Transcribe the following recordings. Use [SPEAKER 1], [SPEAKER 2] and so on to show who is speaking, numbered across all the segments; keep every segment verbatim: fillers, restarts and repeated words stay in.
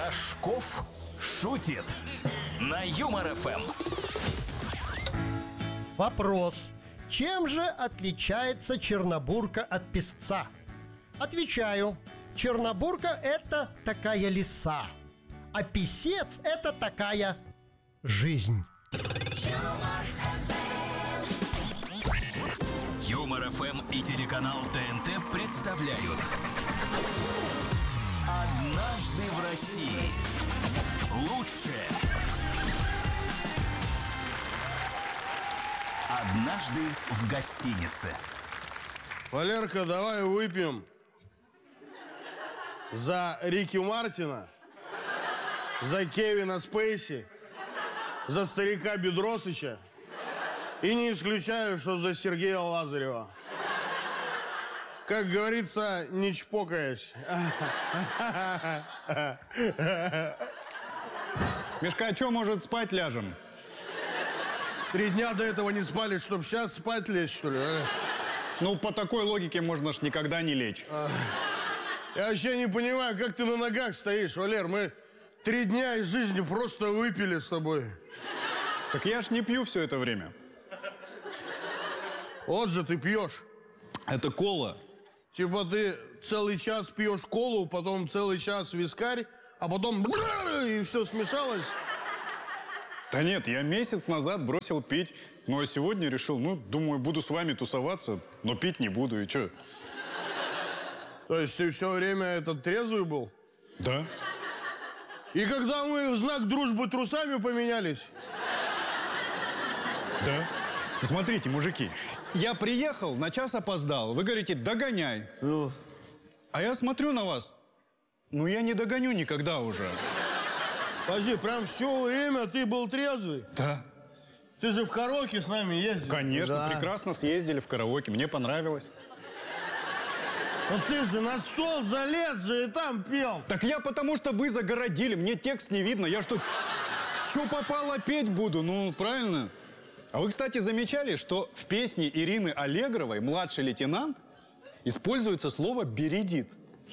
[SPEAKER 1] Рожков шутит на Юмор эф эм.
[SPEAKER 2] Вопрос. Чем же отличается чернобурка от песца? Отвечаю. Чернобурка – это такая лиса, а писец – это такая жизнь.
[SPEAKER 1] Юмор эф эм и телеканал тэ эн тэ представляют «Однажды в России». Лучшее. Однажды в гостинице.
[SPEAKER 3] Валерка, давай выпьем за Рики Мартина, за Кевина Спейси, за старика Бедросыча и не исключаю, что за Сергея Лазарева. Как говорится, не чпокаясь.
[SPEAKER 4] Мишка, а чё, может, спать ляжем?
[SPEAKER 3] Три дня до этого не спали, чтоб сейчас спать лечь, что ли? А?
[SPEAKER 4] Ну, по такой логике можно ж никогда не лечь.
[SPEAKER 3] А, я вообще не понимаю, как ты на ногах стоишь, Валер. Мы три дня из жизни просто выпили с тобой.
[SPEAKER 4] Так я ж не пью все это время.
[SPEAKER 3] Вот же ты пьешь.
[SPEAKER 4] Это кола.
[SPEAKER 3] Типа ты целый час пьешь колу, потом целый час вискарь, а потом и все смешалось.
[SPEAKER 4] Да нет, я месяц назад бросил пить, ну а сегодня решил, ну, думаю, буду с вами тусоваться, но пить не буду, и чё?
[SPEAKER 3] То есть ты все время этот трезвый был?
[SPEAKER 4] Да.
[SPEAKER 3] И когда мы в знак дружбы трусами поменялись?
[SPEAKER 4] Да. Смотрите, мужики, я приехал, на час опоздал, вы говорите, догоняй.
[SPEAKER 3] Ну?
[SPEAKER 4] А я смотрю на вас, ну я не догоню никогда уже.
[SPEAKER 3] Подожди, прям все время ты был трезвый?
[SPEAKER 4] Да.
[SPEAKER 3] Ты же в караоке с нами ездил?
[SPEAKER 4] Конечно,
[SPEAKER 3] да.
[SPEAKER 4] Прекрасно съездили в караоке, мне понравилось.
[SPEAKER 3] Ну ты же на стол залез же и там пел.
[SPEAKER 4] Так я потому что вы загородили, мне текст не видно, я что, что попало петь буду, ну правильно? А вы, кстати, замечали, что в песне Ирины Аллегровой «Младший лейтенант» используется слово «бередит».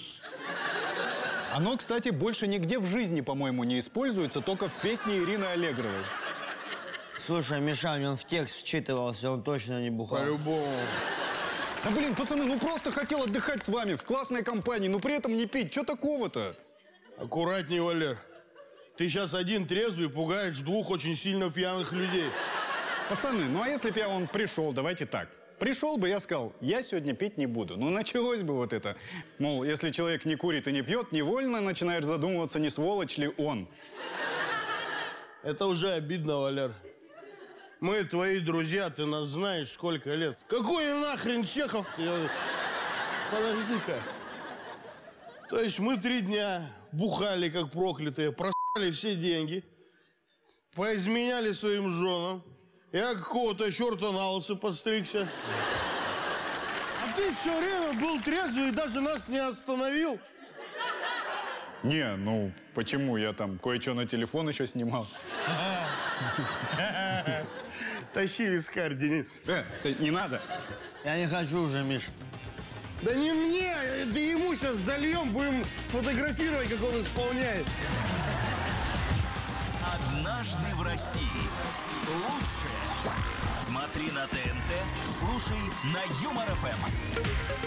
[SPEAKER 4] Оно, кстати, больше нигде в жизни, по-моему, не используется, только в песне Ирины Аллегровой.
[SPEAKER 5] Слушай, Миша, он в текст вчитывался, он точно не бухал.
[SPEAKER 3] По-любому.
[SPEAKER 4] Да блин, пацаны, ну просто хотел отдыхать с вами в классной компании, но при этом не пить. Что такого-то?
[SPEAKER 3] Аккуратней, Валер. Ты сейчас один трезвый пугаешь двух очень сильно пьяных людей.
[SPEAKER 4] Пацаны, ну а если бы я он пришел, давайте так. Пришел бы, я сказал, я сегодня пить не буду. Ну, началось бы вот это. Мол, если человек не курит и не пьет, невольно начинаешь задумываться, не сволочь ли он.
[SPEAKER 3] Это уже обидно, Валер. Мы твои друзья, ты нас знаешь сколько лет. Какой нахрен Чехов? Подожди-ка. То есть мы три дня бухали, как проклятые, просали все деньги, поизменяли своим женам. Я какого-то черта на лысо подстригся. А ты все время был трезвый и даже нас не остановил.
[SPEAKER 4] Не, ну, почему? Я там кое-что на телефон еще снимал.
[SPEAKER 3] Тащи вискарь, Денис.
[SPEAKER 4] Э, не надо.
[SPEAKER 5] Я не хочу уже, Миш.
[SPEAKER 3] Да не мне, да ему сейчас зальем, будем фотографировать, как он исполняет.
[SPEAKER 1] «Однажды в России». Лучшее. Смотри на тэ эн тэ, слушай на Юмор эф эм.